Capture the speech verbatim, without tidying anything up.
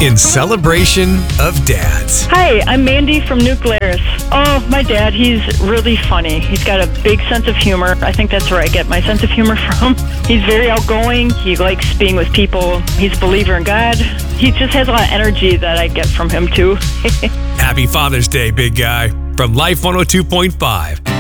in celebration of dads. Hi, I'm Mandy from New Glarus. Oh, my dad, he's really funny. He's got a big sense of humor. I think that's where I get my sense of humor from. He's very outgoing. He likes being with people. He's a believer in God. He just has a lot of energy that I get from him, too. Happy Father's Day, big guy. From Life one oh two point five.